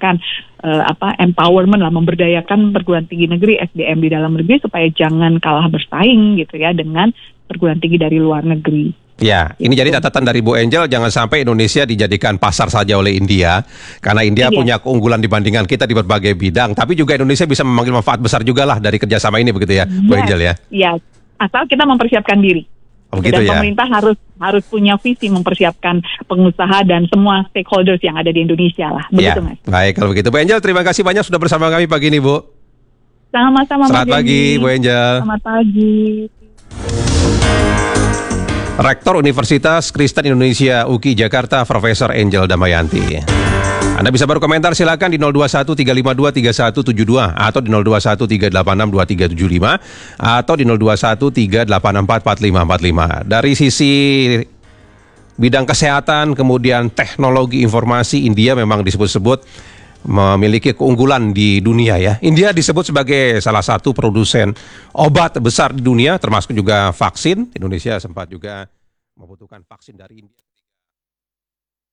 melakukan empowerment lah, memberdayakan perguruan tinggi negeri, SDM di dalam negeri supaya jangan kalah bersaing gitu ya dengan perguruan tinggi dari luar negeri. Ya, ini jadi catatan dari Bu Angel, jangan sampai Indonesia dijadikan pasar saja oleh India, karena India punya keunggulan dibandingkan kita di berbagai bidang, tapi juga Indonesia bisa mengambil manfaat besar juga lah dari kerjasama ini, begitu ya, Bu Angel ya? Iya, asal kita mempersiapkan diri. Begitu Dan ya? pemerintah harus punya visi mempersiapkan pengusaha dan semua stakeholders yang ada di Indonesia lah, begitu Mas. Baik, kalau begitu Bu Angel, terima kasih banyak sudah bersama kami pagi ini, Bu. Sama-sama. Selamat pagi, Bu Angel. Selamat pagi. Rektor Universitas Kristen Indonesia UKI Jakarta, Profesor Angel Damayanti. Anda bisa berkomentar silakan di 0213523172 atau di 0213862375 atau di 0213844545. Dari sisi bidang kesehatan, kemudian teknologi informasi, India memang disebut-sebut memiliki keunggulan di dunia ya. India disebut sebagai salah satu produsen obat besar di dunia, termasuk juga vaksin. Indonesia sempat juga membutuhkan vaksin dari India.